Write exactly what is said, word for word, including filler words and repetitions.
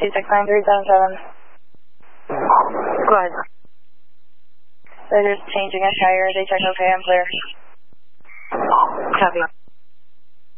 two six nine three seven seven. Go ahead. They're just changing a tire. They check okay, I'm clear. Copy.